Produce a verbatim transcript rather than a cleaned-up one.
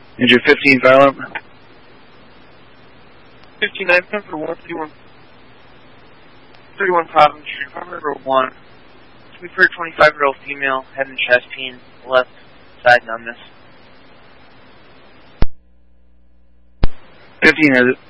Injured fifteen, fire alarm. fifty-nine, for one thirty-one, thirty-one Providence Street, Farmer Road one. We've heard twenty-five-year-old female, head and chest pain, left side numbness. fifteen has it.